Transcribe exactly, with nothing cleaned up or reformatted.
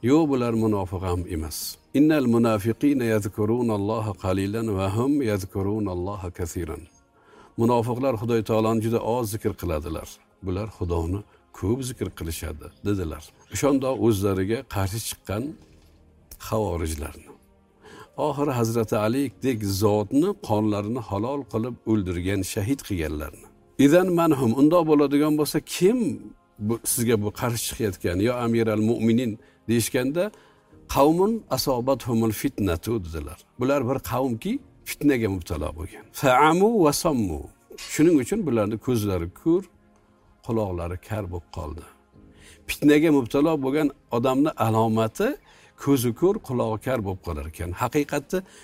Yo'q, bular munofiq ham emas. Innal munafiqina yazkurunalloha qalilan va hum yazkurunalloha kaseeran. Munofiqlar Xudo taoloni juda oz zikr qiladilar. Bular Xudoni ko'p zikr qilishadi dedilar. O'shanda o'zlariga qarshi chiqqan xavorijlarni. Oxiri Hazrati Alidek zotni qonlarini halol qilib o'ldirgan, shahid qilganlarni. Idan manhum unda bo'ladigan bo'lsa kim bu, sizga bu qarshi chiqayotgan yo amiral mu'minin deyishganda qavmun asobathumul fitnatu dedilar. Bular bir qavmki fitnaga mubtalo bo'lgan. Fa'amu va sammu. Shuning uchun bularning ko'zlari ko'r, quloqlari kar bo'lib qoldi. Fitnaga mubtalo bo'lgan odamning alomati ko'zi ko'r, qulog'i kar bo'lib qolar ekan. Haqiqatda